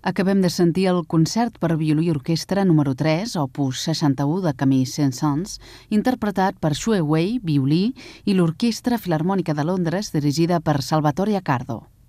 Acabem de sentir el concert per violí i orquestra número 3, opus 61 de Camille Saint-Saëns, interpretat per Xue Wei, violí, i l'Orquestra Filharmònica de Londres, dirigida per Salvatore Accardo.